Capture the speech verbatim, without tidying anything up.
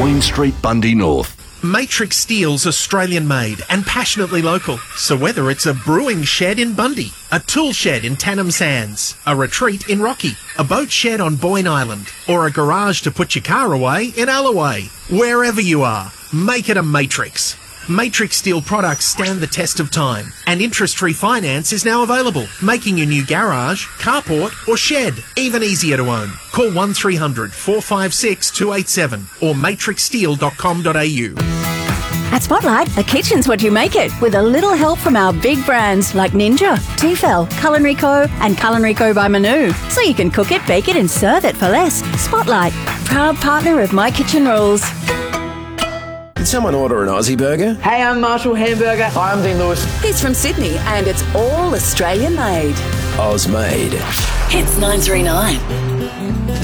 Queen Street, Bundy North. Matrix Steel's Australian made and passionately local. So whether it's a brewing shed in Bundy, a tool shed in Tannum Sands, a retreat in Rocky, a boat shed on Boyne Island, or a garage to put your car away in Alloway, wherever you are, make it a Matrix. Matrix Steel products stand the test of time, and interest-free finance is now available, making your new garage, carport or shed even easier to own. Call one three hundred, four five six, two eight seven or matrix steel dot com dot a u. At Spotlight, a kitchen's what you make it, with a little help from our big brands like Ninja, Tefal, Culinary Co and Culinary Co by Manu. So you can cook it, bake it and serve it for less. Spotlight, proud partner of My Kitchen Rules. Did someone order an Aussie burger? Hey, I'm Marshall Hamburger. Hi, I'm Dean Lewis. He's from Sydney and it's all Australian made. Oz made. Hits nine three nine.